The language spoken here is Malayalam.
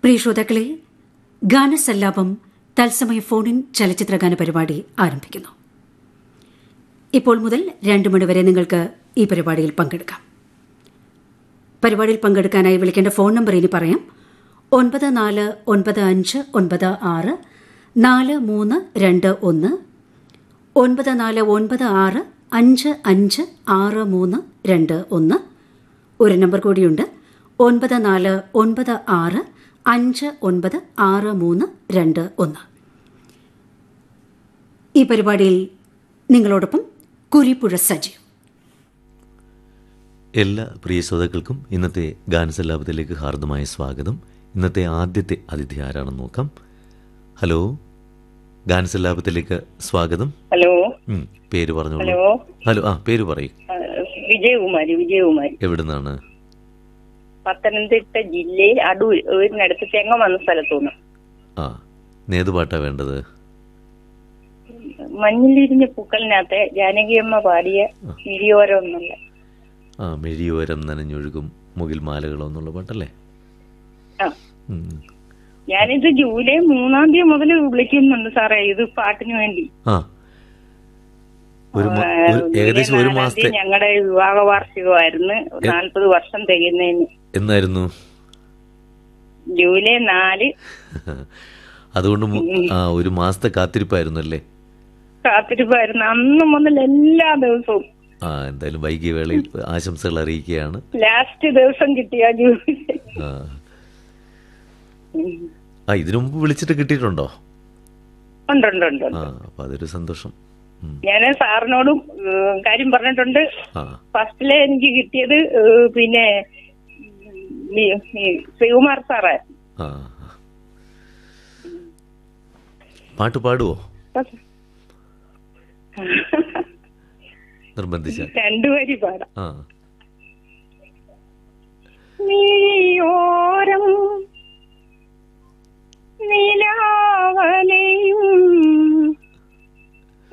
പ്രിയ ശ്രോതാക്കളെ, ഗാനസല്ലാപം തത്സമയ ഫോണിൻ ചലച്ചിത്രഗാന പരിപാടി ആരംഭിക്കുന്നു. ഇപ്പോൾ മുതൽ 2 മണിവരെ നിങ്ങൾക്ക് ഈ പരിപാടിയിൽ പങ്കെടുക്കാം. പരിപാടിയിൽ പങ്കെടുക്കാനായി വിളിക്കേണ്ട ഫോൺ നമ്പർ ഇനി പറയാം: 9495964321 9496556321. ഒരു നമ്പർ കൂടിയുണ്ട്: 9496596321. ഈ പരിപാടിയിൽ നിങ്ങളോടൊപ്പം കുരിപ്പുഴ സജീവ്. എല്ലാ പ്രിയ ശ്രോതാക്കൾക്കും ഇന്നത്തെ ഗാനസല്ലാപത്തിലേക്ക് ഹാർദമായ സ്വാഗതം. ഇന്നത്തെ ആദ്യത്തെ അതിഥി ആരാണെന്ന് നോക്കാം. ഹലോ, ഗാനസല്ലാപത്തിലേക്ക് സ്വാഗതം. ഹലോ, പേര് പറഞ്ഞോളൂ. ഹലോ. ഹലോ, പേര് പറയൂ. വിജയകുമാരി. എവിടുന്നാണ്? പത്തനംതിട്ട ജില്ലയിൽ അടൂരിനടുത്ത് ചെങ്ങം വന്ന സ്ഥലത്തുനിന്ന്. നേതുപാട്ടാ വേണ്ടത്? മഞ്ഞിലിരിഞ്ഞ പൂക്കളിനകത്തെ ജാനകിയമ്മ പാടിയ മിഴിയോരം എന്നുള്ള. മിഴിയോരം നനഞ്ഞൊഴുകും മുകിൽ മാലകളോ എന്നുള്ള പാട്ടല്ലേ? ഞാനിത് ജൂലൈ 3 മുതൽ വിളിക്കുന്നുണ്ട് സാറേ, ഇത് പാട്ടിന് വേണ്ടി. ഏകദേശം ഒരു മാസത്തെ ഞങ്ങളുടെ വിവാഹ വാർഷികമായിരുന്നു. 40 വർഷം തികയുന്നതിന്. എന്നായിരുന്നു? ജൂലൈ 4. അതുകൊണ്ട് ഒരു മാസത്തെ കാത്തിരിപ്പായിരുന്നു അല്ലേ? കാത്തിരിപ്പായിരുന്നു അന്ന് മുതൽ എല്ലാ ദിവസവും. എന്തായാലും വൈകിയ വേളയിൽ ആശംസകൾ അറിയിക്കുകയാണ്. ലാസ്റ്റ് ദിവസം കിട്ടിയ ജൂലൈ. ഇതിനു മുമ്പ് വിളിച്ചിട്ട് കിട്ടിയിട്ടുണ്ടോ? ഉണ്ട്. അപ്പൊ അതൊരു സന്തോഷം. ഞാൻ സാറിനോടും കാര്യം പറഞ്ഞിട്ടുണ്ട്. ഫസ്റ്റിലെ എനിക്ക് കിട്ടിയത് പിന്നെ ശ്രീകുമാർ സാറേ. പാട്ട് പാടുവോ? നിർബന്ധിച്ച 2 വരി പാടാം. മിഴിയോരം